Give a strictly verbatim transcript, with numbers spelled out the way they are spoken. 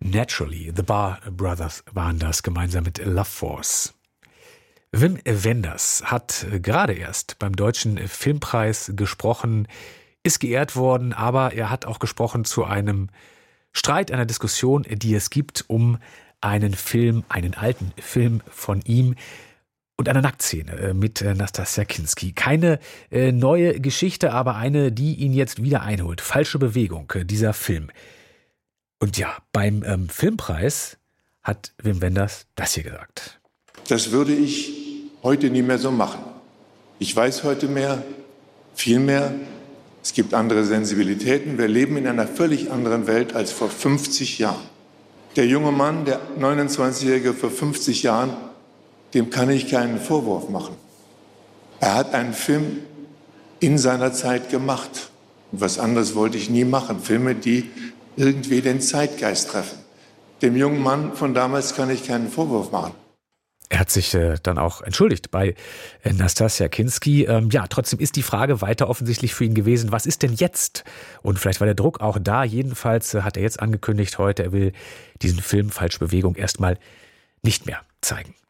Naturally, The Bar Brothers waren das, gemeinsam mit Love Force. Wim Wenders hat gerade erst beim Deutschen Filmpreis gesprochen, ist geehrt worden, aber er hat auch gesprochen zu einem Streit, einer Diskussion, die es gibt um einen Film, einen alten Film von ihm und einer Nacktszene mit Nastassja Kinski. Keine äh, neue Geschichte, aber eine, die ihn jetzt wieder einholt. Falsche Bewegung, dieser Film. Und ja, beim ähm, Filmpreis hat Wim Wenders das hier gesagt. Das würde ich heute nie mehr so machen. Ich weiß heute mehr, viel mehr. Es gibt andere Sensibilitäten. Wir leben in einer völlig anderen Welt als vor fünfzig Jahren. Der junge Mann, der neunundzwanzigjährige vor fünfzig Jahren, dem kann ich keinen Vorwurf machen. Er hat einen Film in seiner Zeit gemacht. Und was anderes wollte ich nie machen. Filme, die irgendwie den Zeitgeist treffen. Dem jungen Mann von damals kann ich keinen Vorwurf machen. Er hat sich äh, dann auch entschuldigt bei äh, Nastassja Kinski. Ähm, ja, trotzdem ist die Frage weiter offensichtlich für ihn gewesen, was ist denn jetzt? Und vielleicht war der Druck auch da. Jedenfalls äh, hat er jetzt angekündigt heute, er will diesen Film Falsche Bewegung erstmal nicht mehr zeigen.